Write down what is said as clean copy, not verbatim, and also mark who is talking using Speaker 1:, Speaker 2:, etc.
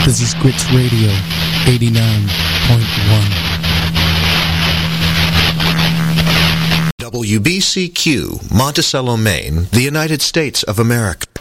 Speaker 1: This is Grits Radio 89.1.
Speaker 2: WBCQ, Monticello, Maine, the United States of America.